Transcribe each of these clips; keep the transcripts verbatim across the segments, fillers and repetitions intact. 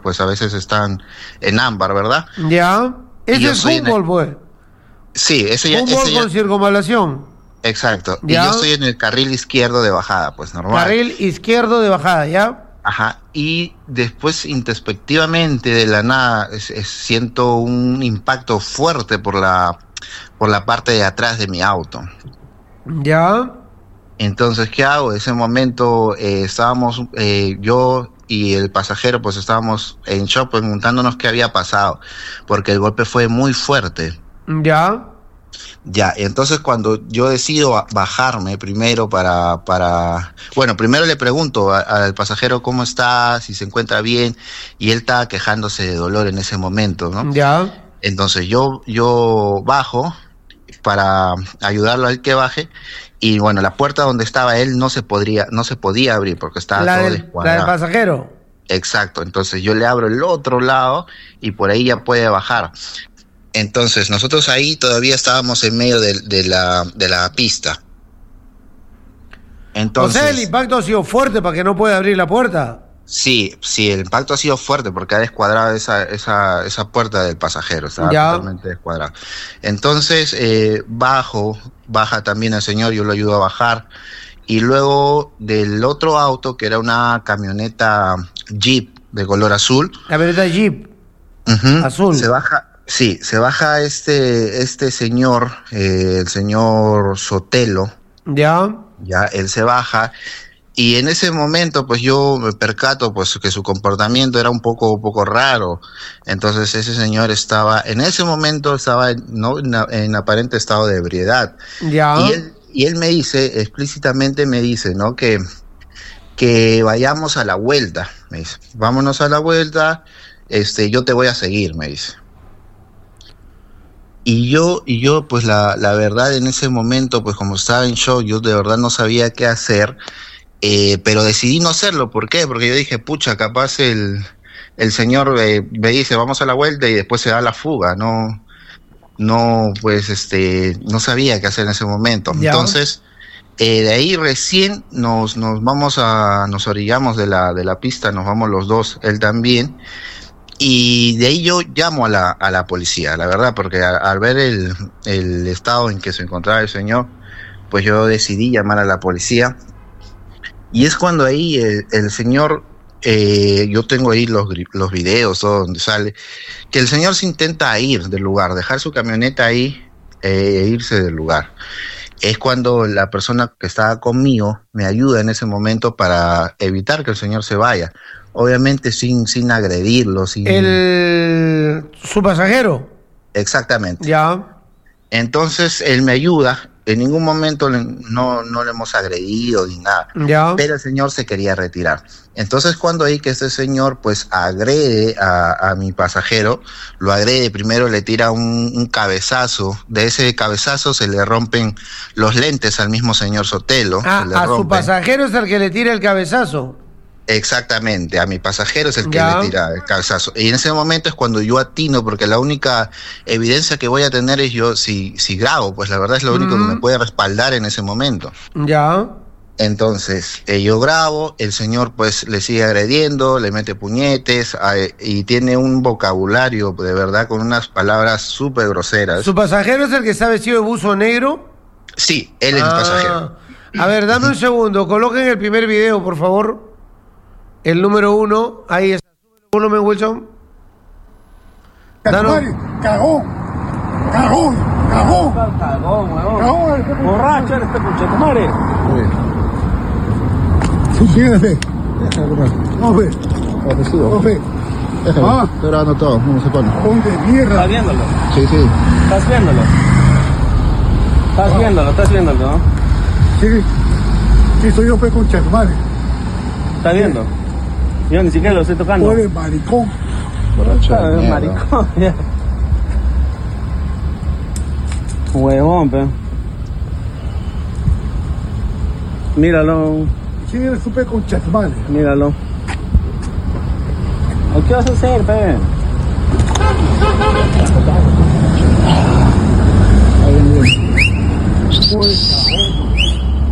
pues a veces están en ámbar, ¿verdad? Ya. Ese es fútbol, el... pues. Sí, ese ya... Fútbol ese ya... con circunvalación. Exacto. ¿Ya? Y yo estoy en el carril izquierdo de bajada, pues normal. Carril izquierdo de bajada, ¿ya? Ajá, y después introspectivamente de la nada es, es, siento un impacto fuerte por la por la parte de atrás de mi auto. Ya. Entonces, ¿qué hago? En ese momento eh, estábamos, eh, yo y el pasajero, pues estábamos en shock preguntándonos qué había pasado, porque el golpe fue muy fuerte. Ya. Ya, entonces cuando yo decido bajarme primero para, para, bueno, primero le pregunto a, al pasajero cómo está, si se encuentra bien, y él estaba quejándose de dolor en ese momento, ¿no? Ya. Entonces yo, yo bajo para ayudarlo a él que baje, y bueno, la puerta donde estaba él no se podría, no se podía abrir porque estaba la todo del, descuadrado. La del pasajero. Exacto, entonces yo le abro el otro lado y por ahí ya puede bajar. Entonces, nosotros ahí todavía estábamos en medio de, de, la, de la pista. Entonces, o sea, el impacto ha sido fuerte para que no pueda abrir la puerta. Sí, sí, el impacto ha sido fuerte porque ha descuadrado esa, esa, esa puerta del pasajero, estaba ya. totalmente descuadrada. Entonces, eh, bajo, baja también el señor, yo lo ayudo a bajar. Y luego del otro auto, que era una camioneta Jeep de color azul. Camioneta Jeep uh-huh, azul. Se baja. Sí, se baja este, este señor, eh, el señor Sotelo. Ya. Ya, él se baja. Y en ese momento, pues yo me percato, pues que su comportamiento era un poco, un poco raro. Entonces ese señor estaba, en ese momento estaba en, no, en, en aparente estado de ebriedad. Ya. Y él, y él me dice, explícitamente me dice, ¿no? Que, que vayamos a la vuelta. Me dice, vámonos a la vuelta, este, yo te voy a seguir, me dice. Y yo, y yo, pues la, la verdad en ese momento, pues como estaba en shock, yo de verdad no sabía qué hacer, eh, pero decidí no hacerlo. ¿Por qué? Porque yo dije, pucha, capaz el, el señor eh, me dice, vamos a la vuelta y después se da la fuga. No, no, pues este, no sabía qué hacer en ese momento. Ya. Entonces, eh, de ahí recién nos, nos vamos a, nos orillamos de la, de la pista, nos vamos los dos, él también. Y de ahí yo llamo a la, a la policía, la verdad, porque al, al ver el, el estado en que se encontraba el señor, pues yo decidí llamar a la policía. Y es cuando ahí el, el señor, eh, yo tengo ahí los, los videos, todo donde sale, que el señor se intenta ir del lugar, dejar su camioneta ahí eh, e irse del lugar. Es cuando la persona que estaba conmigo me ayuda en ese momento para evitar que el señor se vaya. Obviamente sin, sin agredirlo, sin... El... ¿Su pasajero? Exactamente. Ya. Entonces él me ayuda, en ningún momento le, no, no le hemos agredido ni nada, ya. Pero el señor se quería retirar. Entonces cuando ahí que este señor pues agrede a, a mi pasajero, lo agrede, primero le tira un, un cabezazo, de ese cabezazo se le rompen los lentes al mismo señor Sotelo. Ah, se le a rompen. Su pasajero es el que le tira el cabezazo. Exactamente, a mi pasajero es el que ya. le tira el cabezazo. Y en ese momento es cuando yo atino, porque la única evidencia que voy a tener es yo, si, si grabo, pues la verdad es lo único mm. que me puede respaldar en ese momento. Ya. Entonces, eh, yo grabo, el señor pues le sigue agrediendo, le mete puñetes eh, y tiene un vocabulario de verdad con unas palabras súper groseras. ¿Su pasajero es el que está vestido de buzo negro? Sí, él es ah. el pasajero. A ver, dame un segundo, coloquen el primer video, por favor. El número uno, ahí está. Volumen, Wilson. Danos. Cagón, cagón, cagón. Cagón, weón. Borracho eres, este tu madre. Sí, síguese. No, fe. No, fe. Ah, estoy grabando todo, no se pone. ¿Dónde mierda? ¿Estás viéndolo? Sí, sí. ¿Estás viéndolo? ¿Estás viéndolo? ¿Estás viéndolo, no? Sí, sí, soy yo, pe, concha de tu madre. ¿Estás viendo? Yo ni siquiera lo estoy tocando. Pobre maricón. Borracho de mierda. Maricón, ya. Huevón, pe. Míralo. Sí, eres su pe, concha de tu madre. Míralo. ¿Qué vas a hacer, pe?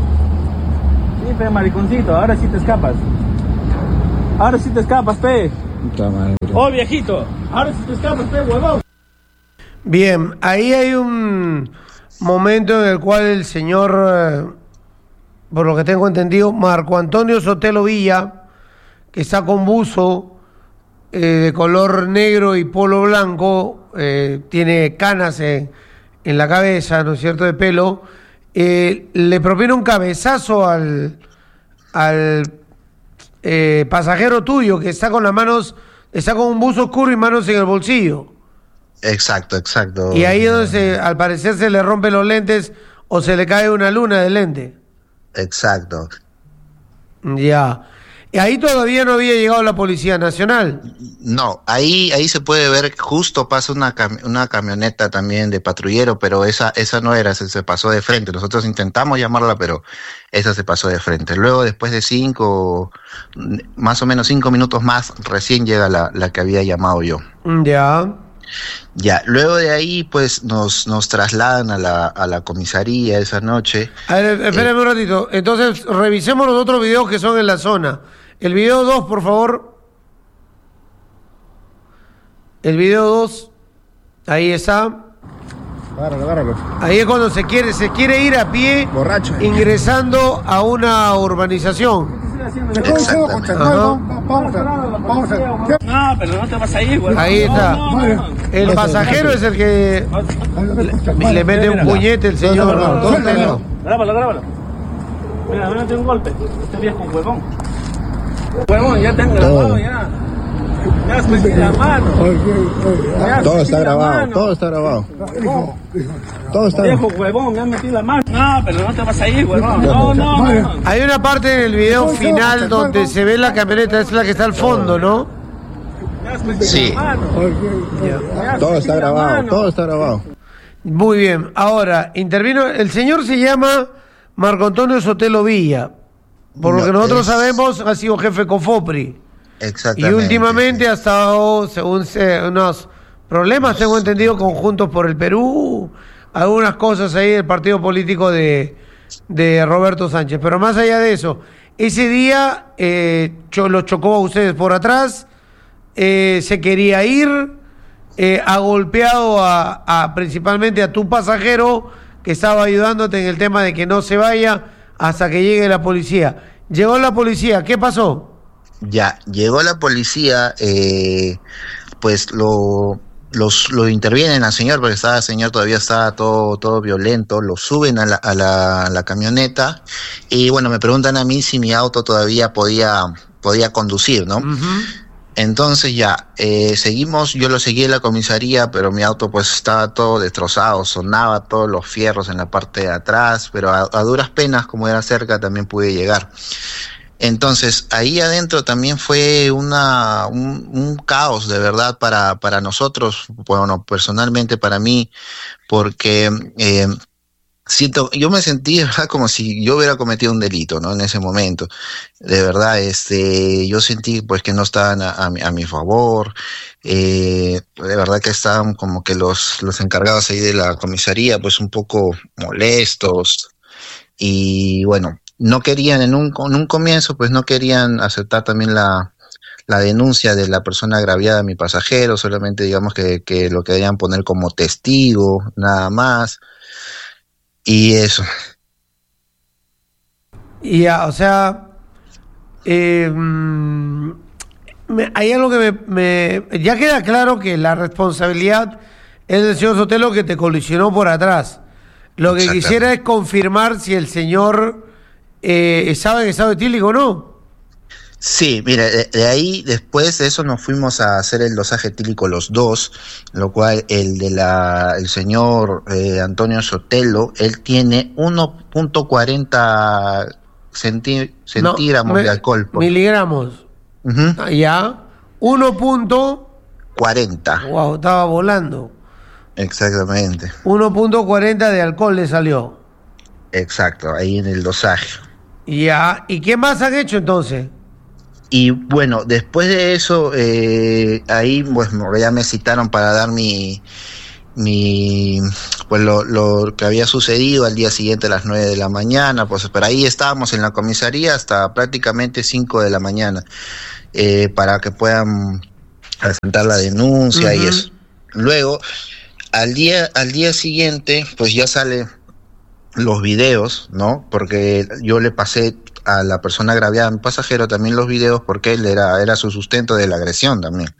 Sí, pe, mariconcito, ahora sí te escapas. Ahora sí te escapas, pe. Puta madre. Oh, viejito, ahora si te escapas, pe, huevón. Bien, ahí hay un momento en el cual el señor, eh, por lo que tengo entendido, Marco Antonio Sotelo Villa, que está con buzo eh, de color negro y polo blanco, eh, tiene canas en, en la cabeza, ¿no es cierto?, de pelo, eh, le propina un cabezazo al, al eh, pasajero tuyo que está con las manos, está con un buzo oscuro y manos en el bolsillo. Exacto, exacto. Y ahí es donde se, al parecer se le rompen los lentes o se le cae una luna de lente. Exacto. Ya. Y ahí todavía no había llegado la Policía Nacional. No, ahí ahí se puede ver, justo pasa una cam una camioneta también de patrullero, pero esa esa no era, se, se pasó de frente. Nosotros intentamos llamarla, pero esa se pasó de frente. Luego, después de cinco, más o menos cinco minutos más, recién llega la, la que había llamado yo. Ya. Ya, luego de ahí, pues, nos, nos trasladan a la, a la comisaría esa noche. A ver, espérame eh, un ratito. Entonces, revisemos los otros videos que son en la zona. El video dos, por favor. El video dos. Ahí está. Agárralo, agárralo. Ahí es cuando se quiere, se quiere ir a pie. Borracho. Ingresando a una urbanización. No, pero no te vas a ir, güey. Ahí está. No, no, no. El pasajero es el que le, le mete un puñete el señor. Grábalo, grábalo. Mira, mira, tiene un golpe. Este viejo huevón. Huevón, ya tengo grabado, ya. Ya has metido la mano. Todo está grabado, todo está grabado. Todo está grabado. Viejo huevón, me has metido la mano. No, pero no te vas a ir, huevón. No, no, no. Hay una parte en el video final donde se ve la camioneta, es la que está al fondo, ¿no? Sí. Todo está grabado, todo está grabado. Muy bien. Ahora, intervino, el señor se llama Marco Antonio Sotelo Villa. Por lo No, que nosotros es... sabemos, ha sido jefe Cofopri. Exactamente. Y últimamente ha estado, según se, unos problemas, tengo entendido, con Juntos por el Perú, algunas cosas ahí del partido político de, de Roberto Sánchez. Pero más allá de eso, ese día eh, cho, lo chocó a ustedes por atrás, eh, se quería ir, eh, ha golpeado a, a principalmente a tu pasajero que estaba ayudándote en el tema de que no se vaya hasta que llegue la policía. Llegó la policía, ¿qué pasó? Ya, llegó la policía, eh, pues lo, los, lo intervienen al señor, porque estaba, el señor todavía estaba todo, todo violento, lo suben a la, a la, a la camioneta, y bueno, me preguntan a mí si mi auto todavía podía, podía conducir, ¿no? Uh-huh. Entonces ya, eh, seguimos, yo lo seguí en la comisaría, pero mi auto pues estaba todo destrozado, sonaba todos los fierros en la parte de atrás, pero a, a duras penas, como era cerca, también pude llegar. Entonces, ahí adentro también fue una un, un caos de verdad para, para nosotros, bueno, personalmente para mí, porque eh, siento, yo me sentí, ¿verdad?, como si yo hubiera cometido un delito, ¿no? En ese momento, de verdad, este, yo sentí pues que no estaban a, a, mi, a mi favor, eh, de verdad que estaban como que los, los encargados ahí de la comisaría pues un poco molestos, y bueno, no querían en un, en un comienzo, pues no querían aceptar también la, la denuncia de la persona agraviada, mi pasajero, solamente digamos que, que lo querían poner como testigo, nada más, y eso. Y ya, o sea, eh, me, hay algo que me, me... Ya queda claro que la responsabilidad es del señor Sotelo, que te colisionó por atrás. Lo que quisiera es confirmar si el señor... Eh, ¿estaba en estado etílico o no? Sí, mira, de, de ahí después de eso nos fuimos a hacer el dosaje etílico los dos, lo cual el de la el señor eh, Antonio Sotelo, él tiene uno punto cuarenta centi, centígramos no, me, de alcohol. Por... Miligramos. Uh-huh. Ya. uno punto cuarenta. Wow, estaba volando. Exactamente. uno punto cuarenta de alcohol le salió. Exacto, ahí en el dosaje. Ya, ¿y qué más han hecho entonces? Y bueno, después de eso, eh, ahí pues ya me citaron para dar mi, mi pues lo, lo que había sucedido al día siguiente a las nueve de la mañana, pues pero ahí estábamos en la comisaría hasta prácticamente cinco de la mañana, eh, para que puedan presentar la denuncia. Uh-huh. Y eso. Luego, al día, al día siguiente, pues ya sale los videos, ¿no? Porque yo le pasé a la persona agraviada, a mi pasajero, también los videos, porque él era, era su sustento de la agresión también.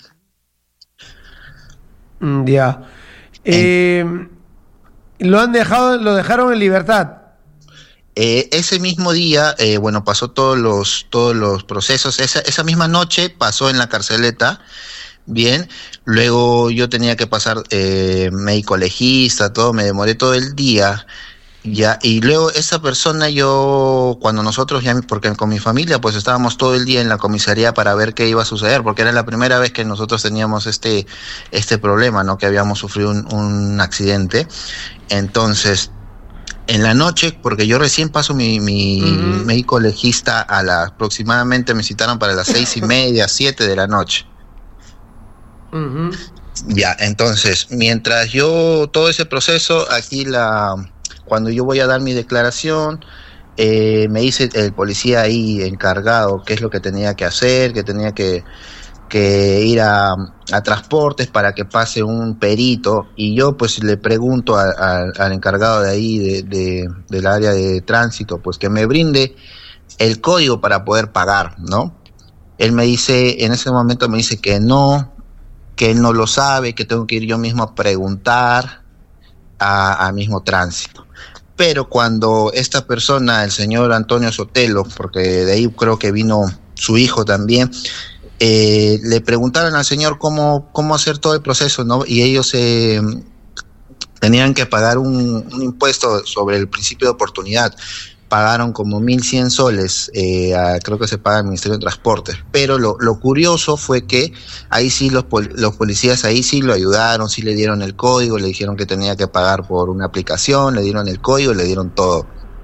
Ya. Yeah. Eh, lo han dejado, lo dejaron en libertad. Eh, ese mismo día, eh, bueno, pasó todos los, todos los procesos. Esa, esa misma noche pasó en la carceleta. Bien, luego yo tenía que pasar eh, médico legista, todo, me demoré todo el día. Ya, y luego esa persona, yo, cuando nosotros ya, porque con mi familia, pues estábamos todo el día en la comisaría para ver qué iba a suceder, porque era la primera vez que nosotros teníamos este, este problema, ¿no? Que habíamos sufrido un, un accidente. Entonces, en la noche, porque yo recién paso mi, mi uh-huh. médico legista a la, aproximadamente me citaron para las seis y media, siete de la noche. Uh-huh. Ya, entonces, mientras yo, todo ese proceso, aquí la... Cuando yo voy a dar mi declaración, eh, me dice el policía ahí encargado qué es lo que tenía que hacer, que tenía que, que ir a, a transportes para que pase un perito, y yo pues le pregunto a, a, al encargado de ahí, de, de, del área de tránsito, pues que me brinde el código para poder pagar, ¿no? Él me dice, en ese momento me dice que no, que él no lo sabe, que tengo que ir yo mismo a preguntar a, a mismo tránsito. Pero cuando esta persona, el señor Antonio Sotelo, porque de ahí creo que vino su hijo también, eh, le preguntaron al señor cómo, cómo hacer todo el proceso, ¿no? Y ellos eh, tenían que pagar un, un impuesto sobre el principio de oportunidad. Pagaron como mil cien soles, eh, a, creo que se paga el Ministerio de Transportes. Pero lo, lo curioso fue que ahí sí los, pol, los policías ahí sí lo ayudaron, sí le dieron el código, le dijeron que tenía que pagar por una aplicación, le dieron el código, le dieron todo.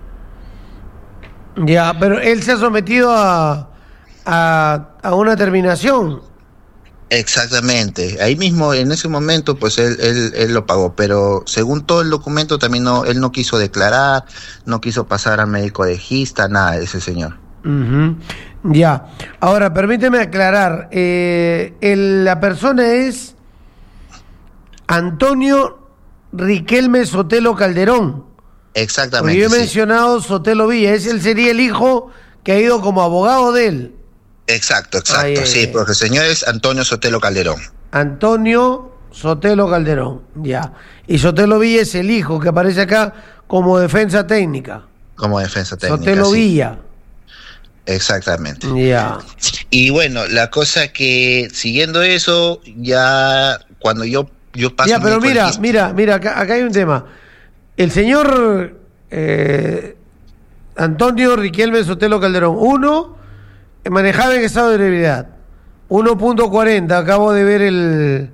Ya, pero él se ha sometido a, a, a una terminación. Exactamente, ahí mismo en ese momento pues él, él, él lo pagó, pero según todo el documento también no, él no quiso declarar, no quiso pasar al médico legista, nada de ese señor. Uh-huh. Ya, ahora permíteme aclarar, eh, el, la persona es Antonio Riquelme Sotelo Calderón. Exactamente. Porque yo he sí. mencionado Sotelo Villa, ese él sería el hijo que ha ido como abogado de él. Exacto, exacto, ay, sí, ay, porque el señor es Antonio Sotelo Calderón. Antonio Sotelo Calderón, ya. Y Sotelo Villa es el hijo que aparece acá como defensa técnica. Como defensa técnica, Sotelo sí. Villa. Exactamente. Ya. Y bueno, la cosa que, siguiendo eso, ya cuando yo, yo paso... Ya, pero mira, mira, mira, acá, acá hay un tema. El señor eh, Antonio Riquelme Sotelo Calderón, uno... manejaba en estado de ebriedad. uno punto cuarenta, acabo de ver el,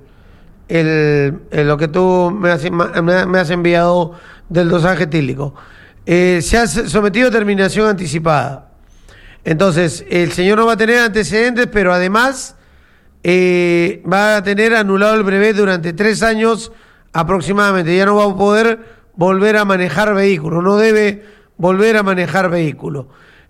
el, el lo que tú me has, me has enviado del dosaje etílico. Eh, se ha sometido a terminación anticipada. Entonces, el señor no va a tener antecedentes, pero además eh, va a tener anulado el brevet durante tres años aproximadamente. Ya no va a poder volver a manejar vehículo, no debe volver a manejar vehículo.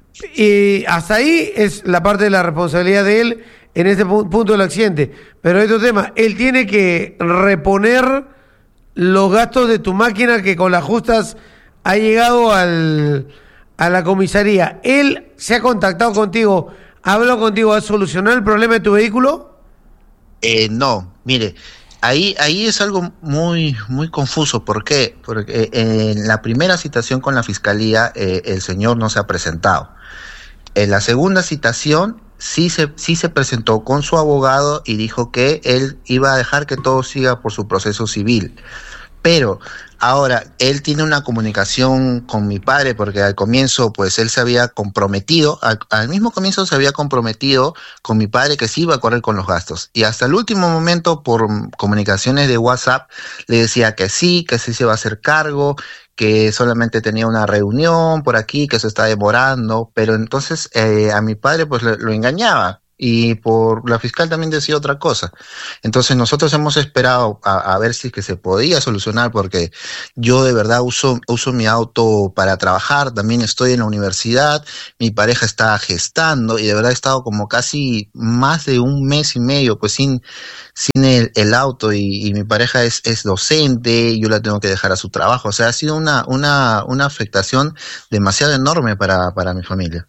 Y hasta ahí es la parte de la responsabilidad de él en este punto del accidente. Pero hay otro tema, él tiene que reponer los gastos de tu máquina que con las justas ha llegado al, a la comisaría. ¿Él se ha contactado contigo, ha hablado contigo, ha solucionado el problema de tu vehículo? Eh, no, mire, ahí, ahí es algo muy, muy confuso. ¿Por qué? Porque eh, en la primera citación con la fiscalía eh, el señor no se ha presentado. En la segunda citación sí se, sí se presentó con su abogado y dijo que él iba a dejar que todo siga por su proceso civil. Pero ahora él tiene una comunicación con mi padre, porque al comienzo pues él se había comprometido, al, al mismo comienzo se había comprometido con mi padre que sí iba a correr con los gastos. Y hasta el último momento, por comunicaciones de WhatsApp, le decía que sí, que sí se va a hacer cargo, que solamente tenía una reunión por aquí, que se está demorando, pero entonces eh, a mi padre pues lo, lo engañaba, y por la fiscal también decía otra cosa. Entonces nosotros hemos esperado a, a ver si es que se podía solucionar, porque yo de verdad uso, uso mi auto para trabajar, también estoy en la universidad, mi pareja está gestando y de verdad he estado como casi más de un mes y medio pues sin, sin el, el auto y, y mi pareja es, es docente, yo la tengo que dejar a su trabajo, o sea, ha sido una, una, una afectación demasiado enorme para, para mi familia.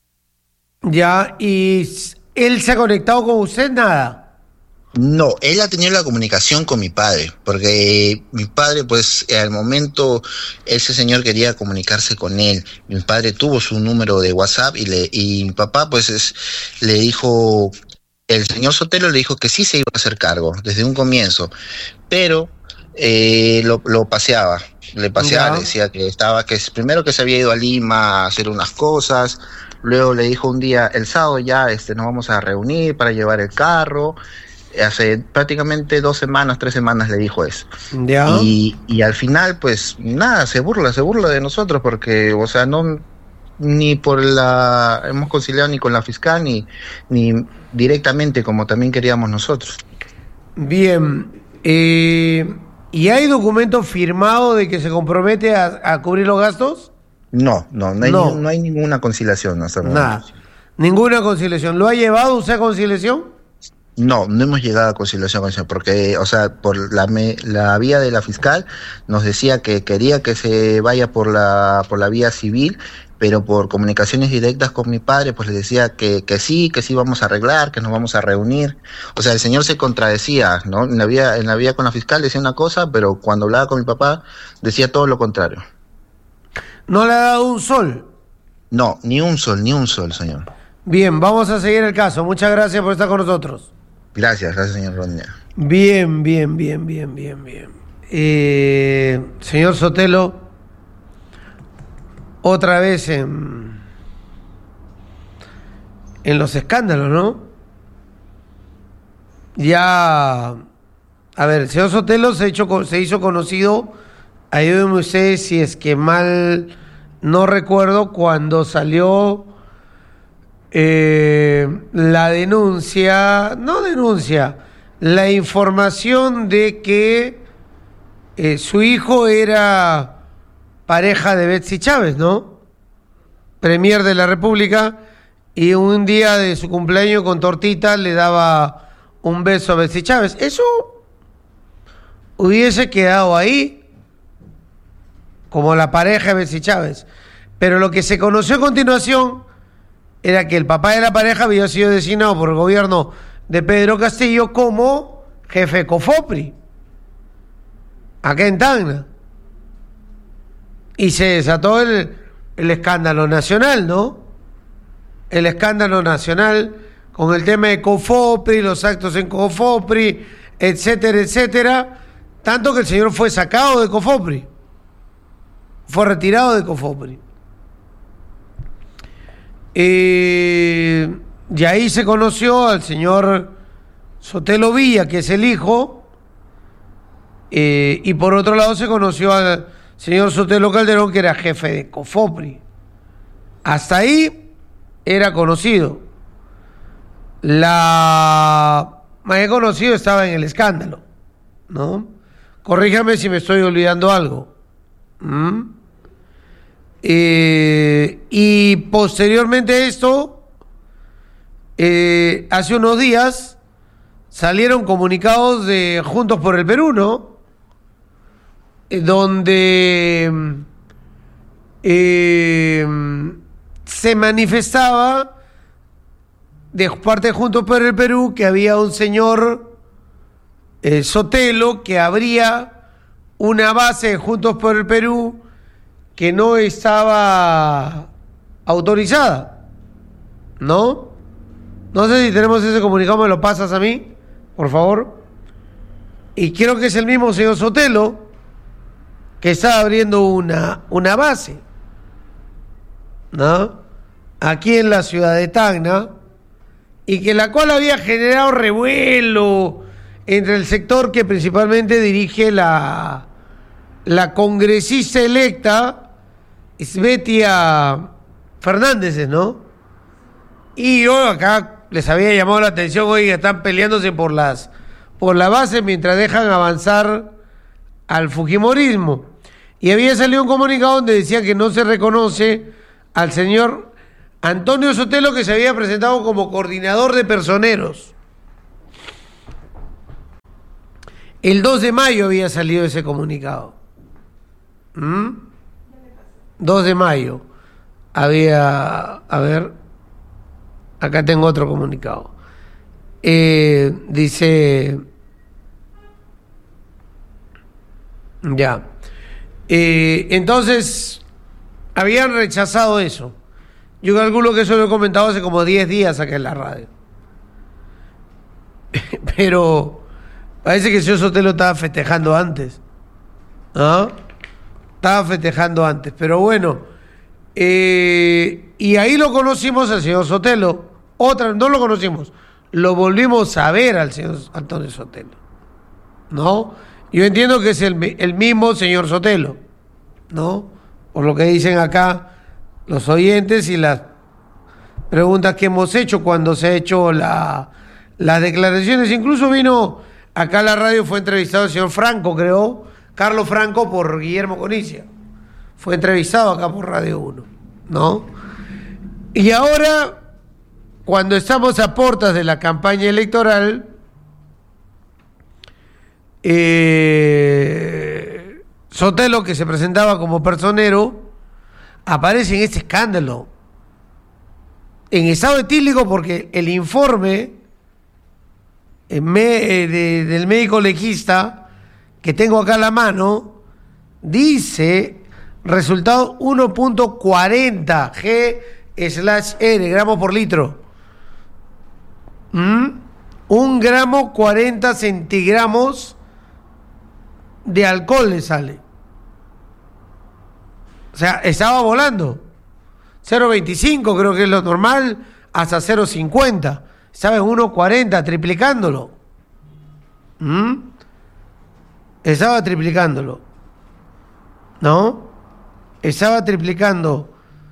Ya, y él se ha conectado con usted, nada. No, él ha tenido la comunicación con mi padre, porque mi padre, pues, al momento, ese señor quería comunicarse con él. Mi padre tuvo su número de WhatsApp y le y mi papá, pues, es, le dijo, el señor Sotelo le dijo que sí se iba a hacer cargo desde un comienzo, pero eh, lo, lo paseaba, le paseaba, Ya. le decía que estaba, que primero que se había ido a Lima a hacer unas cosas. Luego le dijo un día, el sábado ya este, nos vamos a reunir para llevar el carro. Hace prácticamente dos semanas, tres semanas le dijo eso. Ya. Y, y al final, pues nada, se burla, se burla de nosotros porque, o sea, no, ni por la, hemos conciliado ni con la fiscal ni, ni directamente como también queríamos nosotros. Bien. Eh, ¿y hay documento firmado de que se compromete a, a cubrir los gastos? No, no, no hay, No. no hay ninguna conciliación hasta el momento. Nada. Ninguna conciliación. ¿Lo ha llevado usted a conciliación? No, no hemos llegado a conciliación con eso, porque, o sea, por la, me, la vía de la fiscal nos decía que quería que se vaya por la, por la vía civil, pero por comunicaciones directas con mi padre, pues le decía que, que sí, que sí vamos a arreglar, que nos vamos a reunir. O sea, el señor se contradecía, ¿no? En la vía, en la vía con la fiscal decía una cosa, pero cuando hablaba con mi papá decía todo lo contrario. ¿No le ha dado un sol? No, ni un sol, ni un sol, señor. Bien, vamos a seguir el caso. Muchas gracias por estar con nosotros. Gracias, gracias, señor Rodríguez. Bien, bien, bien, bien, bien, bien. Eh, señor Sotelo, otra vez en, en los escándalos, ¿no? Ya, a ver, el señor Sotelo se, hecho, se hizo conocido, ayúdenme ustedes si es que mal no recuerdo, cuando salió eh, la denuncia, no denuncia, la información de que eh, su hijo era pareja de Betsy Chávez, ¿no? Premier de la República, y un día de su cumpleaños con tortita le daba un beso a Betsy Chávez. Eso hubiese quedado ahí como la pareja de Betsy Chávez. Pero lo que se conoció a continuación era que el papá de la pareja había sido designado por el gobierno de Pedro Castillo como jefe de Cofopri, acá en Tacna. Y se desató el, el escándalo nacional, ¿no? El escándalo nacional con el tema de Cofopri, los actos en Cofopri, etcétera, etcétera. Tanto que el señor fue sacado de Cofopri. Fue retirado de Cofopri. Eh, y ahí se conoció al señor Sotelo Villa, que es el hijo, eh, y por otro lado se conoció al señor Sotelo Calderón, que era jefe de Cofopri. Hasta ahí era conocido. La más conocido estaba en el escándalo, ¿no? Corríjame si me estoy olvidando algo. ¿Mm? Eh, y posteriormente a esto, eh, hace unos días salieron comunicados de Juntos por el Perú, ¿no? Eh, donde eh, se manifestaba de parte de Juntos por el Perú que había un señor eh, Sotelo, que habría una base de Juntos por el Perú que no estaba autorizada, ¿no? No sé si tenemos ese comunicado, me lo pasas a mí, por favor. Y creo que es el mismo señor Sotelo que está abriendo una, una base, ¿no? Aquí en la ciudad de Tacna, y que la cual había generado revuelo entre el sector que principalmente dirige la, la congresista electa Svetia Fernández, ¿no? Y yo acá les había llamado la atención, oiga, están peleándose por las por la base mientras dejan avanzar al fujimorismo. Y había salido un comunicado donde decía que no se reconoce al señor Antonio Sotelo, que se había presentado como coordinador de personeros. El dos de mayo había salido ese comunicado. ¿Mm? dos de mayo había, a ver, acá tengo otro comunicado. Eh, dice, ya, eh, entonces habían rechazado eso. Yo calculo que eso lo he comentado hace como diez días acá en la radio. Pero parece que el señor Sotelo estaba festejando antes. ¿Ah? Estaba festejando antes. Pero bueno, eh, y ahí lo conocimos al señor Sotelo. Otra, no lo conocimos, lo volvimos a ver al señor Antonio Sotelo. ¿No? Yo entiendo que es el, el mismo señor Sotelo, ¿no? Por lo que dicen acá los oyentes y las preguntas que hemos hecho cuando se ha hecho la, las declaraciones. Incluso vino acá a la radio, fue entrevistado el señor Franco, creo, Carlos Franco, por Guillermo Conicia. Fue entrevistado acá por Radio uno, ¿no? Y ahora, cuando estamos a puertas de la campaña electoral, eh, Sotelo, que se presentaba como personero, aparece en este escándalo, en estado etílico, porque el informe me, de, del médico legista que tengo acá a la mano dice resultado uno punto cuarenta G slash R gramos por litro. ¿Mm? Un gramo cuarenta centigramos de alcohol le sale. O sea, estaba volando. cero punto veinticinco creo que es lo normal, hasta cero punto cincuenta. Estaba en uno punto cuarenta, triplicándolo. ¿Mm? Estaba triplicándolo. ¿No? Estaba triplicando.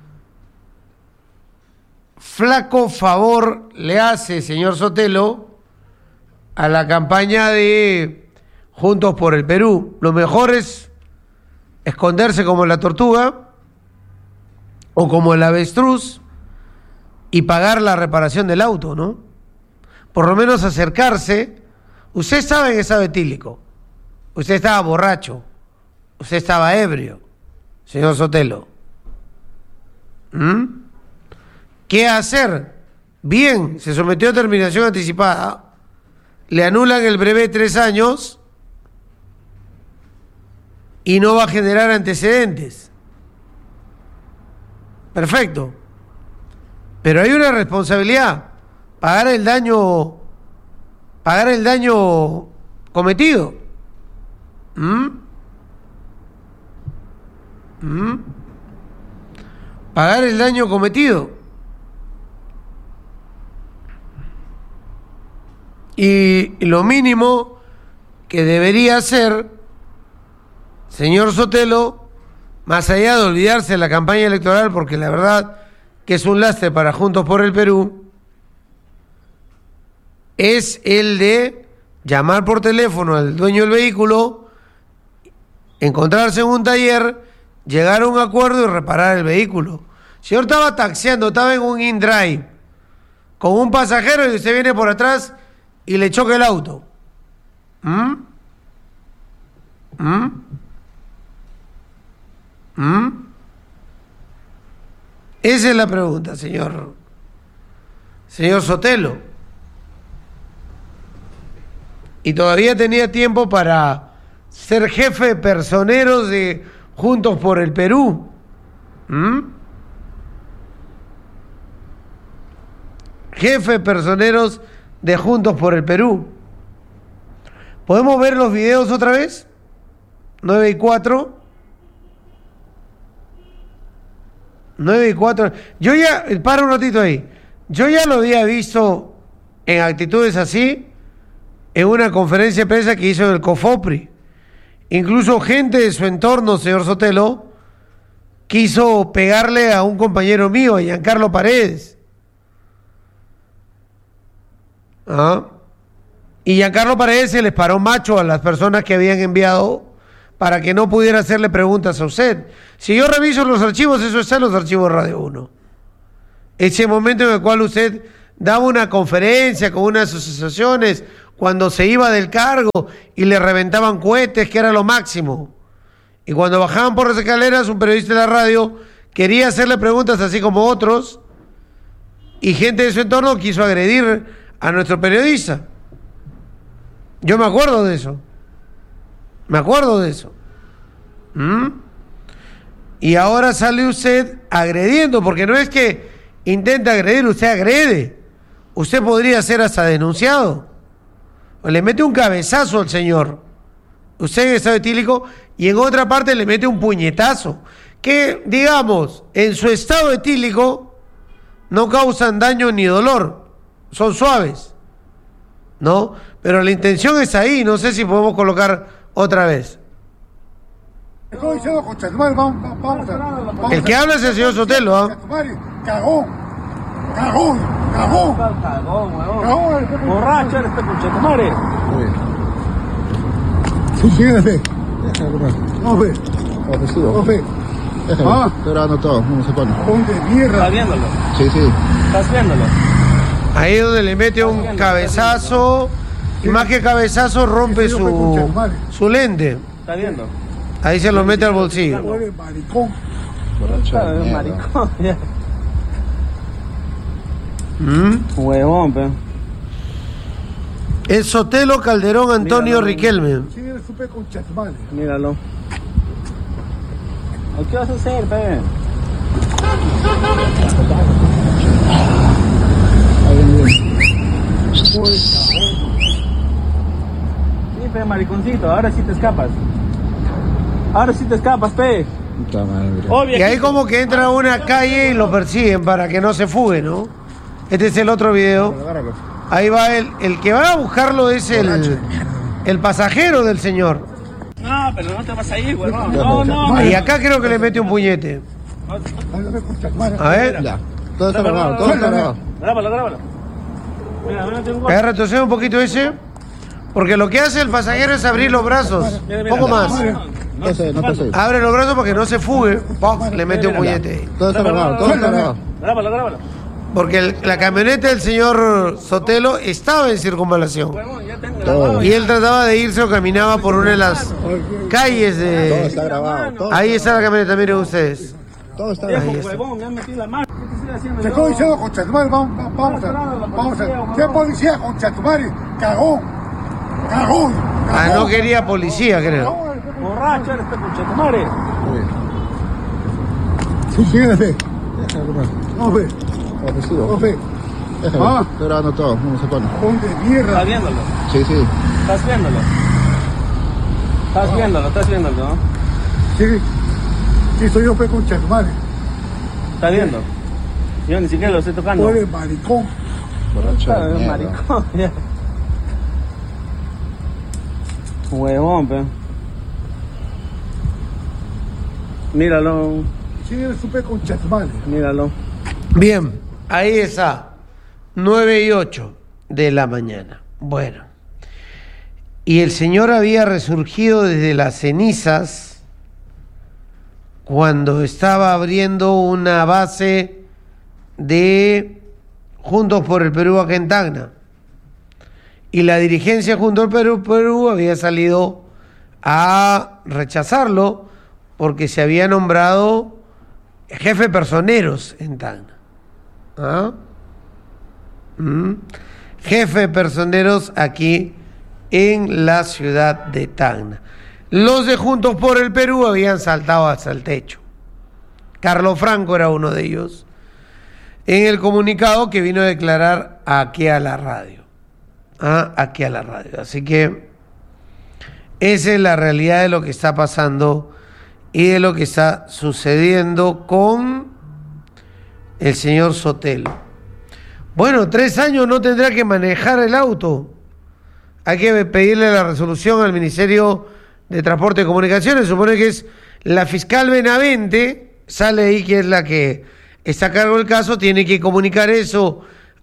Flaco favor le hace, señor Sotelo, a la campaña de Juntos por el Perú. Lo mejor es esconderse como la tortuga o como el avestruz y pagar la reparación del auto, ¿no? Por lo menos acercarse. Usted estaba en estado etílico, usted estaba borracho, usted estaba ebrio, señor Sotelo. ¿Mm? ¿Qué hacer? Bien, se sometió a terminación anticipada, le anulan el brevet tres años y no va a generar antecedentes. Perfecto. Pero hay una responsabilidad, pagar el daño, pagar el daño cometido. ¿Mm? ¿Mm? Pagar el daño cometido. Y lo mínimo que debería hacer, señor Sotelo, más allá de olvidarse de la campaña electoral, porque la verdad que es un lastre para Juntos por el Perú, es el de llamar por teléfono al dueño del vehículo, encontrarse en un taller, llegar a un acuerdo y reparar el vehículo. El señor estaba taxiando, estaba en un in-drive con un pasajero y usted viene por atrás y le choca el auto. ¿Mm? ¿Mm? ¿Mm? Esa es la pregunta, señor señor Sotelo. Y todavía tenía tiempo para ser jefe de personeros de Juntos por el Perú. ¿Mm? Jefe de personeros de Juntos por el Perú. ¿Podemos ver los videos otra vez? nueve y cuatro. nueve y cuatro. Yo ya, para un ratito ahí. Yo ya lo había visto en actitudes así en una conferencia de prensa que hizo en el COFOPRI. Incluso gente de su entorno, señor Sotelo, quiso pegarle a un compañero mío, a Giancarlo Paredes. ¿Ah? Y Giancarlo Paredes se les paró macho a las personas que habían enviado para que no pudiera hacerle preguntas a usted. Si yo reviso los archivos, eso está en los archivos de Radio uno. Ese momento en el cual usted daba una conferencia con unas asociaciones cuando se iba del cargo y le reventaban cohetes, que era lo máximo. Y cuando bajaban por las escaleras, un periodista de la radio quería hacerle preguntas así como otros, y gente de su entorno quiso agredir a nuestro periodista. Yo me acuerdo de eso. Me acuerdo de eso. ¿Mm? Y ahora sale usted agrediendo, porque no es que intenta agredir, usted agrede. Usted podría ser hasta denunciado. O le mete un cabezazo al señor, usted en estado etílico, y en otra parte le mete un puñetazo, que, digamos, en su estado etílico no causan daño ni dolor, son suaves, ¿no? Pero la intención es ahí, no sé si podemos colocar otra vez. El que habla es el señor Sotelo, ¿ah? ¿eh? Cagón, cagón, cagón. Cagón, huevón. Borracho eres este concha, tu madre. Sí, síguese. No, fe. No, fe. Ah, estoy grabando todo, no se pone. Ponte mierda. ¿Estás viéndolo? Sí, sí. ¿Estás viéndolo? Ahí es donde le mete un cabezazo, y más que cabezazo rompe su, su lente. ¿Estás viendo? Ahí se lo mete al bolsillo. Maricón. Está bien, maricón. ya. ¿Mm? Huevón, pe. Es Sotelo Calderón Antonio Míralo. Sí, Riquelme. eres súper concha tu madre. Míralo. ¿Qué vas a hacer, pe? Sí, pe, mariconcito, ahora sí te escapas. Ahora sí te escapas, pe. Puta madre. Obvio. Y ahí como que entra a una calle y lo persiguen para que no se fugue, ¿no? Este es el otro video. Agárralo. Ahí va el, el que va a buscarlo es el, el pasajero del señor. No, pero no te vas a ir, huevón. No, no. Y acá creo que le mete un puñete. A ver, Ya. Todo está grabado, todo está grabado. Grábalo, grábalo. Mira, mira, tengo un gol. a ver, retrocede un poquito ese. Porque lo que hace el pasajero es abrir los brazos. Mira, mira. Poco más. No sé, no sé. Abre los brazos para que no se fugue. ¡Poc! Le mete un puñete. Todo está grabado, todo está grabado. Grábalo, grábalo. Porque el- la camioneta del señor Sotelo estaba en circunvalación. Huevón, ya tengo Todo. grabado. Y él trataba de irse o caminaba por una de las calles Todo de... está grabado, todo. Ahí está la camioneta, miren ustedes. Todo está Viejo, grabado. está. huevón, me han metido la mano. ¿Qué te estoy haciendo Te yo? estoy diciendo concha tu madre, vamos, vamos, vamos, a- vamos. a- ¿Qué policía concha tu madre? Cagón, cagón. Ah, no quería policía, creo. Borracho eres este concha, tu madre. Sí, síguese. No, fe. No, fe. Ah. Estoy grabando todo, no se pone. Ponte ¿Estás mierda. viéndolo? Sí, sí. ¿Estás viéndolo? ¿Estás viéndolo? ¿Estás viéndolo? ¿No? Sí, sí, soy yo, pe concha tu madre. ¿Estás viendo? Yo ni siquiera lo estoy tocando. Tú eres maricón. Borracho Está de bien, mierda. maricón. ya. Huevón, pe. Míralo, Sí, eres súper concha tu madre. míralo. Bien, ahí está. nueve y ocho de la mañana. Bueno. Y el Señor había resurgido desde las cenizas cuando estaba abriendo una base de Juntos por el Perú acá en Tacna. Y la dirigencia Juntos por el Perú, Perú había salido a rechazarlo porque se había nombrado jefe personeros en Tacna. ¿Ah? ¿Mm? Jefe personeros aquí en la ciudad de Tacna. Los de Juntos por el Perú habían saltado hasta el techo. Carlos Franco era uno de ellos. En el comunicado que vino a declarar aquí a la radio. ¿Ah? Aquí a la radio. Así que esa es la realidad de lo que está pasando y de lo que está sucediendo con el señor Sotelo. Bueno, tres años no tendrá que manejar el auto. Hay que pedirle la resolución al Ministerio de Transporte y Comunicaciones. Supone que es la fiscal Benavente, sale ahí que es la que está a cargo del caso, tiene que comunicar eso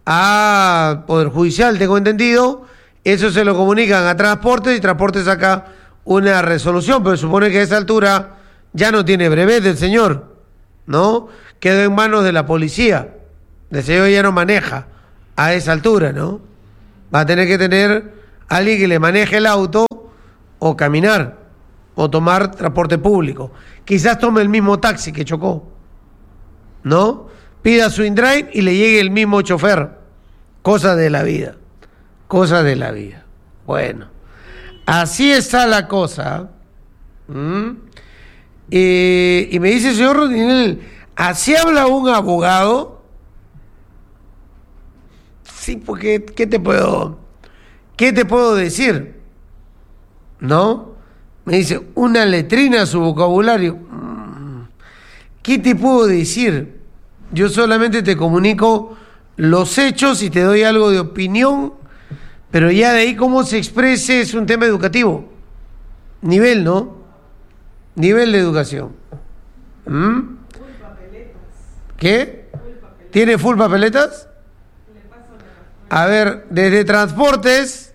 a Poder Judicial, tengo entendido. Eso se lo comunican a Transportes y Transportes saca una resolución, pero supone que a esa altura ya no tiene brevet el señor, ¿no? Quedó en manos de la policía. El señor ya no maneja a esa altura, ¿no? Va a tener que tener alguien que le maneje el auto o caminar o tomar transporte público. Quizás tome el mismo taxi que chocó, ¿no? Pida su InDrive y le llegue el mismo chofer. Cosa de la vida. Cosa de la vida. Bueno, así está la cosa. ¿Mm? Eh, y me dice el señor Rodinel, ¿así habla un abogado? Sí, porque ¿qué te puedo, qué te puedo decir? ¿No? Me dice, una letrina a su vocabulario. ¿Qué te puedo decir? Yo solamente te comunico los hechos y te doy algo de opinión, pero ya de ahí cómo se exprese es un tema educativo. Nivel, ¿no? Nivel de educación. ¿Mm? ¿Qué? ¿Tiene full papeletas? A ver, desde Transportes,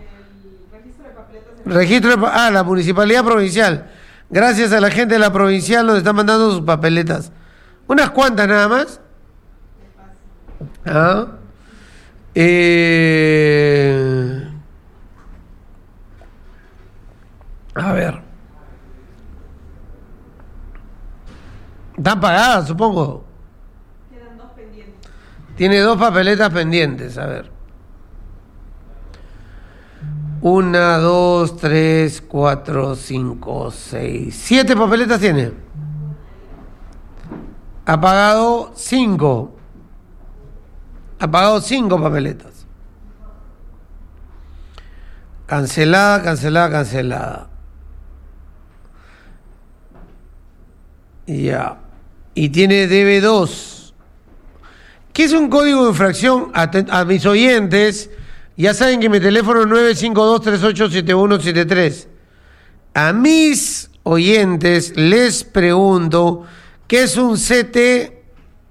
registro de, ah, la Municipalidad Provincial. Gracias a la gente de la provincial nos están mandando sus papeletas. Unas cuantas nada más. Ah. Eh, a ver. Están pagadas, supongo. Quedan dos pendientes. Tiene dos papeletas pendientes, a ver. Una, dos, tres, cuatro, cinco, seis, siete papeletas tiene. Ha pagado cinco. Ha pagado cinco papeletas. Cancelada, cancelada, cancelada. Ya. Y tiene debe dos. ¿Qué es un código de infracción? A, a mis oyentes, ya saben que mi teléfono es nueve cinco dos, tres ocho siete uno siete tres. A mis oyentes les pregunto, ¿qué es un C T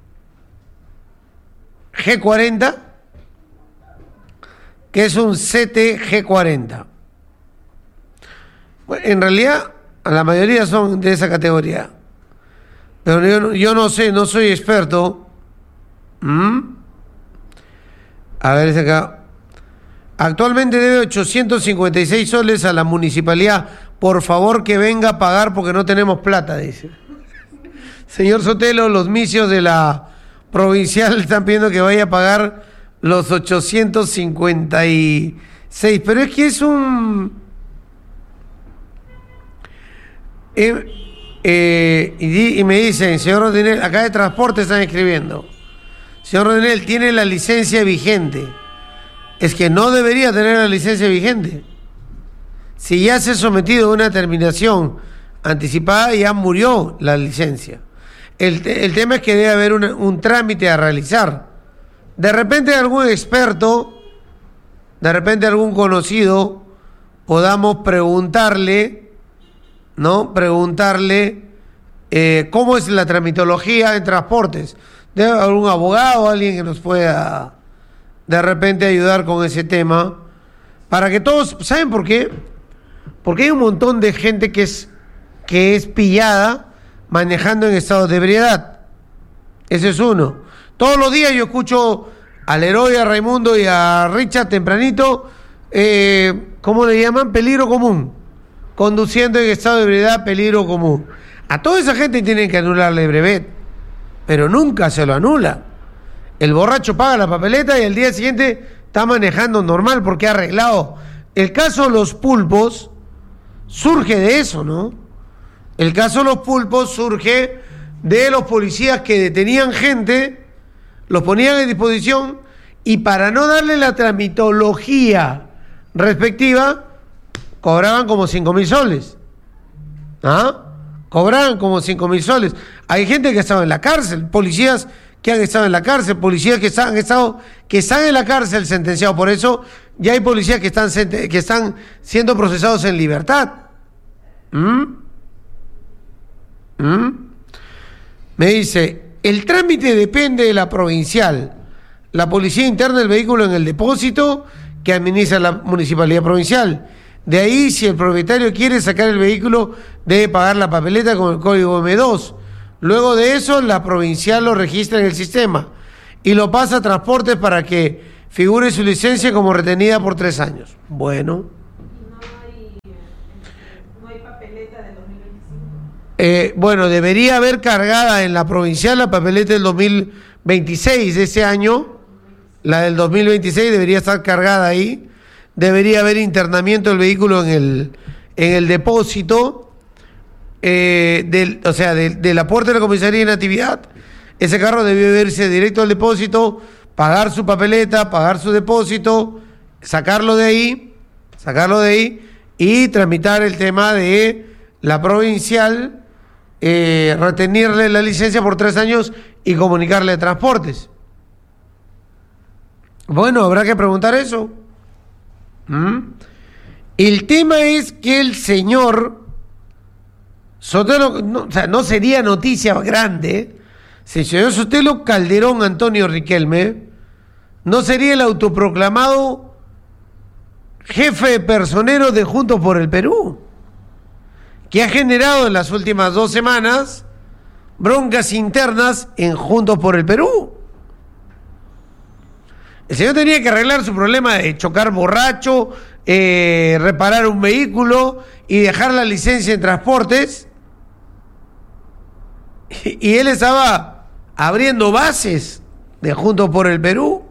G cuarenta? ¿Qué es un C T G cuarenta? Bueno, en realidad, la mayoría son de esa categoría. Pero yo, yo no sé, no soy experto. ¿Mm? A ver, ese acá. Actualmente debe ochocientos cincuenta y seis soles a la municipalidad. Por favor que venga a pagar porque no tenemos plata, dice. Señor Sotelo, los misios de la provincial están pidiendo que vaya a pagar los ochocientos cincuenta y seis. Pero es que es un... Eh, eh, y, di, y me dicen, señor Rodinel, acá de transporte están escribiendo. Señor Rodinel, tiene la licencia vigente. Es que no debería tener la licencia vigente. Si ya se ha sometido a una terminación anticipada, ya murió la licencia. El, el tema es que debe haber una, un trámite a realizar. De repente algún experto, de repente algún conocido, podamos preguntarle, ¿no? Preguntarle eh, cómo es la tramitología en transportes. Debe haber algún abogado, alguien que nos pueda de repente ayudar con ese tema, para que todos, ¿saben por qué? Porque hay un montón de gente que es, que es pillada manejando en estado de ebriedad. Ese es uno. Todos los días yo escucho al Leroy, a Raimundo y a Richard tempranito, eh, ¿cómo le llaman? Peligro común. Conduciendo en estado de ebriedad, peligro común. A toda esa gente tienen que anularle brevet, pero nunca se lo anula. El borracho paga la papeleta y el día siguiente está manejando normal porque ha arreglado. El caso de los pulpos surge de eso, ¿no? El caso de los pulpos surge de los policías que detenían gente, los ponían en disposición y para no darle la tramitología respectiva, cobraban como cinco mil soles. ¿Ah? Cobraban como cinco mil soles. Hay gente que ha estado en la cárcel, policías que han estado en la cárcel, policías que han estado, que están en la cárcel sentenciados. Por eso ya hay policías que están, que están siendo procesados en libertad. ¿Mm? ¿Mm? Me dice, el trámite depende de la provincial. la policía interna el vehículo en el depósito que administra la municipalidad provincial. De ahí, si el propietario quiere sacar el vehículo, debe pagar la papeleta con el código eme dos. Luego de eso, la provincial lo registra en el sistema y lo pasa a transportes para que figure su licencia como retenida por tres años. Bueno. No hay, no hay papeleta del dos mil veinticinco. Eh, bueno, debería haber cargada en la provincial la papeleta del dos mil veintiséis de ese año. La del dos mil veintiséis debería estar cargada ahí. Debería haber internamiento del vehículo en el, en el depósito, eh, del, o sea, de, de la puerta de la comisaría de Natividad. Ese carro debió irse directo al depósito, pagar su papeleta, pagar su depósito, sacarlo de ahí, sacarlo de ahí y tramitar el tema de la provincial, eh, retenerle la licencia por tres años y comunicarle a Transportes. Bueno, habrá que preguntar eso. ¿Mm? El tema es que el señor Sotelo, no, o sea, no sería noticia grande si el señor Sotelo Calderón Antonio Riquelme no sería el autoproclamado jefe personero de Juntos por el Perú, que ha generado en las últimas dos semanas broncas internas en Juntos por el Perú. El señor tenía que arreglar su problema de chocar borracho, eh, reparar un vehículo y dejar la licencia en Transportes. Y, y él estaba abriendo bases de Juntos por el Perú.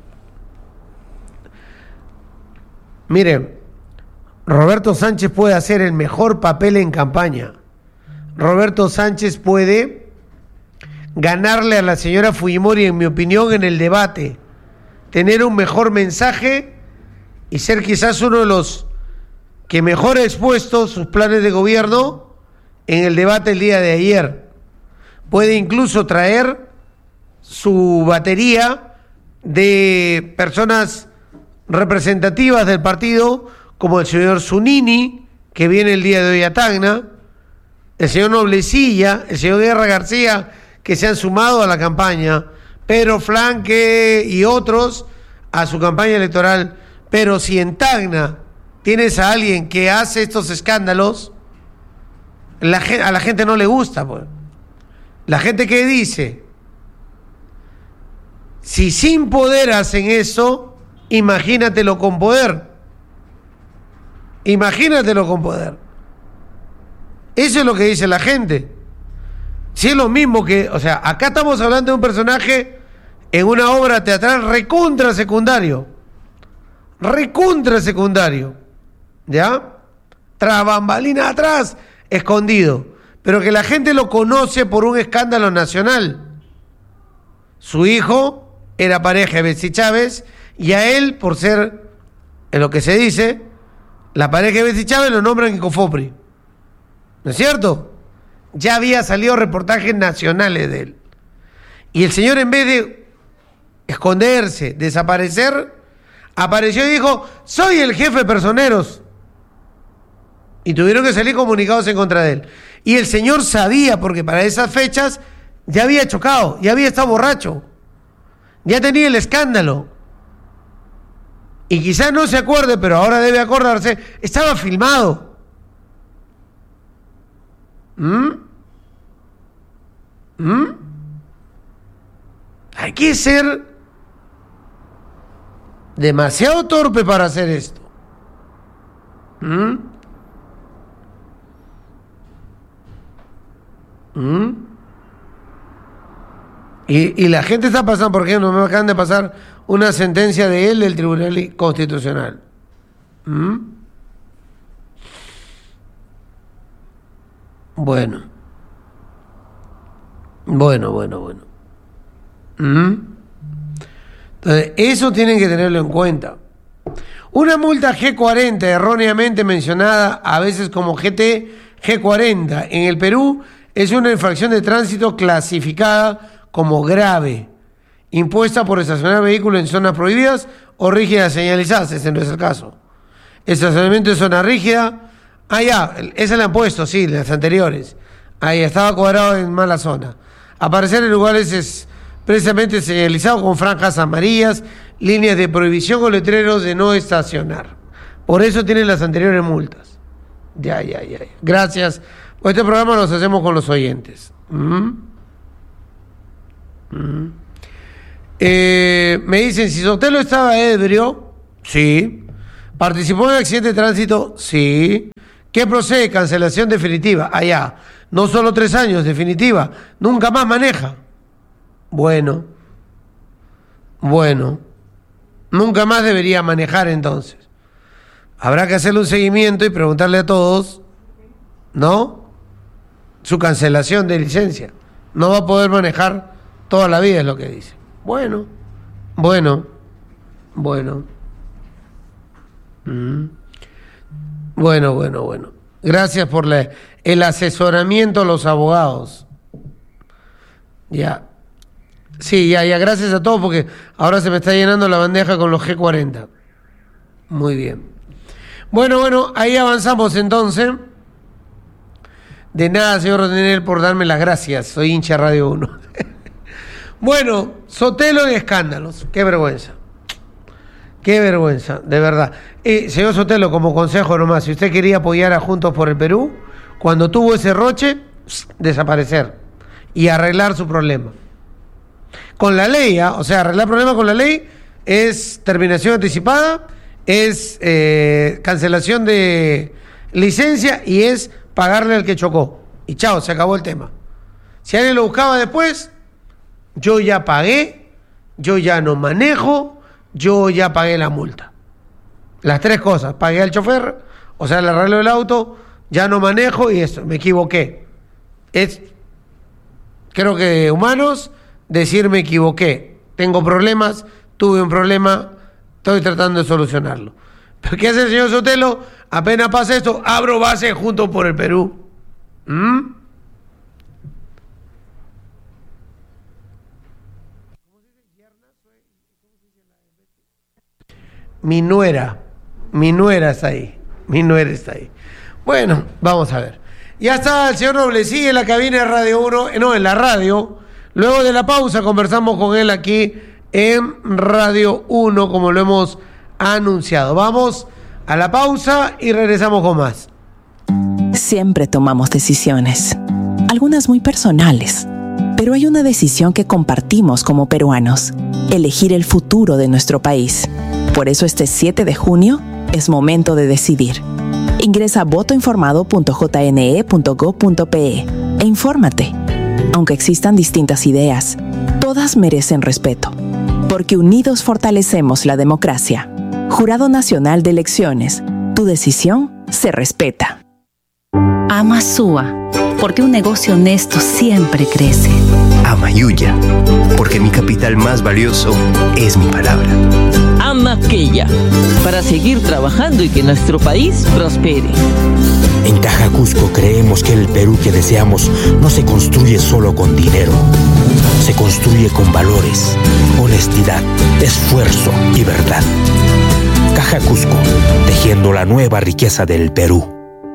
Miren, Roberto Sánchez puede hacer el mejor papel en campaña. Roberto Sánchez puede ganarle a la señora Fujimori, en mi opinión, en el debate, tener un mejor mensaje y ser quizás uno de los que mejor ha expuesto sus planes de gobierno en el debate el día de ayer. Puede incluso traer su batería de personas representativas del partido, como el señor Zunini, que viene el día de hoy a Tacna, el señor Noblecilla, el señor Guerra García, que se han sumado a la campaña, Pedro Flanque y otros a su campaña electoral. Pero si en Tacna tienes a alguien que hace estos escándalos, la, a la gente no le gusta, pues. La gente que dice, si sin poder hacen eso, imagínatelo con poder. Imagínatelo con poder. Eso es lo que dice la gente. Si es lo mismo que, o sea, acá estamos hablando de un personaje en una obra teatral recontra secundario. Recontra secundario. ¿Ya? Tras bambalina atrás, escondido. Pero que la gente lo conoce por un escándalo nacional. Su hijo era pareja de Betsy Chávez y a él, por ser, en lo que se dice, la pareja de Betsy Chávez lo nombran en Cofopri. ¿No es cierto? Ya había salido reportajes nacionales de él. Y el señor, en vez de esconderse, desaparecer, apareció y dijo, soy el jefe de personeros. Y tuvieron que salir comunicados en contra de él. Y el señor sabía, porque para esas fechas ya había chocado, ya había estado borracho, ya tenía el escándalo. Y quizás no se acuerde, pero ahora debe acordarse, estaba filmado. ¿Mm? ¿Mm? Hay que ser demasiado torpe para hacer esto. ¿Mm? ¿Mm? Y, y la gente está pasando, por ejemplo, me acaban de pasar una sentencia de él del Tribunal Constitucional. ¿Mm? Bueno. Bueno, bueno, bueno. ¿Mm? Entonces, eso tienen que tenerlo en cuenta. Una multa G cuarenta, erróneamente mencionada a veces como G T G cuarenta, en el Perú es una infracción de tránsito clasificada como grave, impuesta por estacionar vehículos en zonas prohibidas o rígidas señalizadas. Ese no es el caso. Estacionamiento en zona rígida. Ah, ya, ese le han puesto, sí, las anteriores. Ahí estaba cuadrado en mala zona. Aparecer en lugares es precisamente señalizado con franjas amarillas, líneas de prohibición o letreros de no estacionar. Por eso tienen las anteriores multas. Ya, ya, ya. Gracias. Este programa lo hacemos con los oyentes. ¿Mm? ¿Mm? Eh, me dicen, si Sotelo estaba ebrio, sí. ¿Participó en accidente de tránsito? Sí. ¿Qué procede? Cancelación definitiva. Allá. No solo tres años, definitiva. Nunca más maneja. Bueno. Bueno. Nunca más debería manejar entonces. Habrá que hacerle un seguimiento y preguntarle a todos, ¿no? Su cancelación de licencia. No va a poder manejar toda la vida, es lo que dice. Bueno. Bueno. Bueno. Mm. Bueno, bueno, bueno. Gracias por la, el asesoramiento a los abogados. Ya. Sí, ya, ya. Gracias a todos porque ahora se me está llenando la bandeja con los G cuarenta. Muy bien. Bueno, bueno, ahí avanzamos entonces. De nada, señor Rodinel, por darme las gracias. Soy hincha Radio uno. Bueno, Sotelo y escándalos. Qué vergüenza. Qué vergüenza, de verdad. Eh, señor Sotelo, como consejo nomás, si usted quería apoyar a Juntos por el Perú, cuando tuvo ese roche, desaparecer y arreglar su problema. Con la ley, ¿eh? O sea, arreglar problema con la ley es terminación anticipada, es eh, cancelación de licencia y es pagarle al que chocó. Y chao, se acabó el tema. Si alguien lo buscaba después, yo ya pagué, yo ya no manejo, yo ya pagué la multa. Las tres cosas, pagué al chofer, o sea, le arreglo el auto, ya no manejo y eso, me equivoqué. Es, creo que humanos, decir me equivoqué, tengo problemas, tuve un problema, estoy tratando de solucionarlo. ¿Pero qué hace el señor Sotelo? Apenas pasa esto, abro base Juntos por el Perú. ¿Mm? Mi nuera, mi nuera está ahí, mi nuera está ahí. Bueno, vamos a ver. Ya está el señor Noble, sigue en la cabina de Radio uno, no, en la radio. Luego de la pausa conversamos con él aquí en Radio uno, como lo hemos anunciado. Vamos a la pausa y regresamos con más. Siempre tomamos decisiones, algunas muy personales, pero hay una decisión que compartimos como peruanos: elegir el futuro de nuestro país. Por eso este siete de junio es momento de decidir. Ingresa a voto informado punto j n e punto gob punto p e e infórmate. Aunque existan distintas ideas, todas merecen respeto, porque unidos fortalecemos la democracia. Jurado Nacional de Elecciones, tu decisión se respeta. Amasúa, porque un negocio honesto siempre crece. Amayuya, porque mi capital más valioso es mi palabra. Amaqueya, para seguir trabajando y que nuestro país prospere. En Caja Cusco creemos que el Perú que deseamos no se construye solo con dinero. Se construye con valores, honestidad, esfuerzo y verdad. Caja Cusco, tejiendo la nueva riqueza del Perú.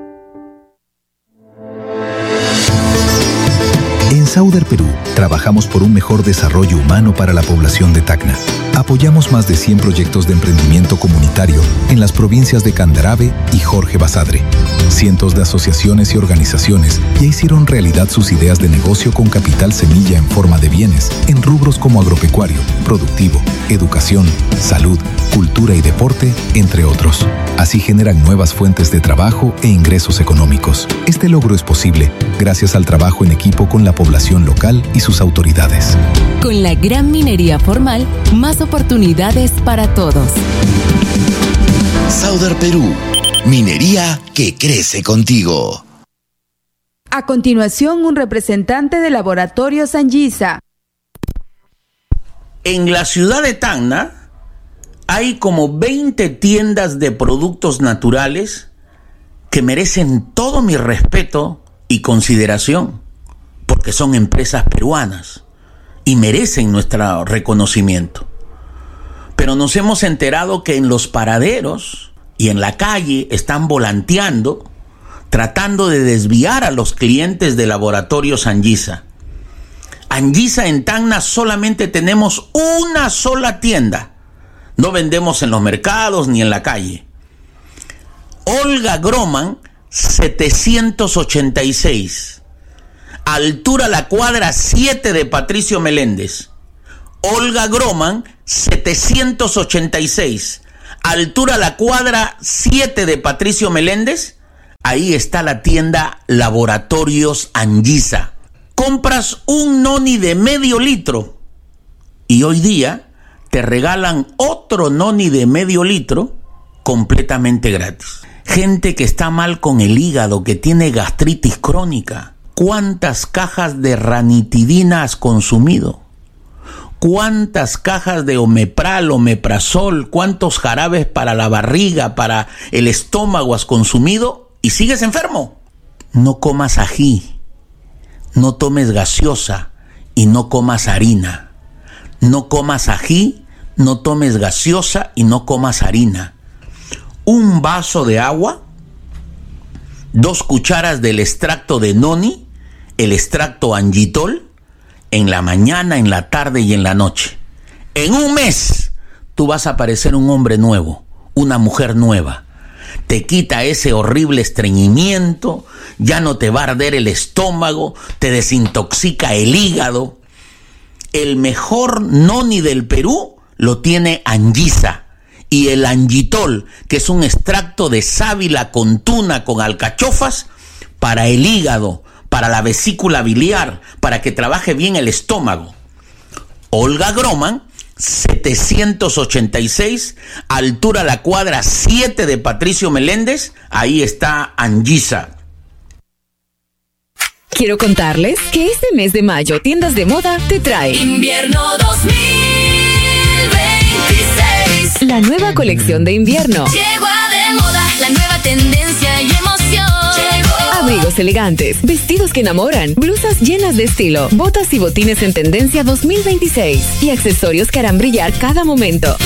En Sauder Perú, trabajamos por un mejor desarrollo humano para la población de Tacna. Apoyamos más de cien proyectos de emprendimiento comunitario en las provincias de Candarave y Jorge Basadre. Cientos de asociaciones y organizaciones ya hicieron realidad sus ideas de negocio con capital semilla en forma de bienes en rubros como agropecuario, productivo, educación, salud, cultura y deporte, entre otros. Así generan nuevas fuentes de trabajo e ingresos económicos. Este logro es posible gracias al trabajo en equipo con la población local y sus autoridades. Con la gran minería formal, más oportunidades para todos. Sauder Perú, minería que crece contigo. A continuación, un representante de Laboratorios Anguisa. En la ciudad de Tacna hay como veinte tiendas de productos naturales que merecen todo mi respeto y consideración, porque son empresas peruanas y merecen nuestro reconocimiento. Pero nos hemos enterado que en los paraderos y en la calle están volanteando, tratando de desviar a los clientes de Laboratorios Anguisa. Anguisa en Tacna solamente tenemos una sola tienda. No vendemos en los mercados ni en la calle. Olga Groman, setecientos ochenta y seis. Altura la cuadra siete de Patricio Meléndez. Olga Groman, setecientos ochenta y seis. Altura la cuadra siete de Patricio Meléndez. Ahí está la tienda Laboratorios Anguisa. Compras un noni de medio litro y hoy día te regalan otro noni de medio litro completamente gratis. Gente que está mal con el hígado, que tiene gastritis crónica. ¿Cuántas cajas de ranitidina has consumido? ¿Cuántas cajas de omepral, omeprazol, cuántos jarabes para la barriga, para el estómago has consumido y sigues enfermo? No comas ají, no tomes gaseosa y no comas harina. No comas ají, no tomes gaseosa y no comas harina. Un vaso de agua, dos cucharas del extracto de noni, el extracto angitol, en la mañana, en la tarde y en la noche. En un mes, tú vas a parecer un hombre nuevo, una mujer nueva. Te quita ese horrible estreñimiento, ya no te va a arder el estómago, te desintoxica el hígado. El mejor noni del Perú lo tiene Anguisa. Y el angitol, que es un extracto de sábila con tuna, con alcachofas, para el hígado, para la vesícula biliar, para que trabaje bien el estómago. Olga Groman, setecientos ochenta y seis, altura la cuadra siete de Patricio Meléndez, ahí está Anguisa. Quiero contarles que este mes de mayo Tiendas de Moda te trae Invierno dos mil veintiséis. La nueva colección de invierno. Llegó a de moda, la nueva tendencia y emoción. Llegó. Abrigos elegantes, vestidos que enamoran, blusas llenas de estilo, botas y botines en tendencia dos mil veintiséis y accesorios que harán brillar cada momento.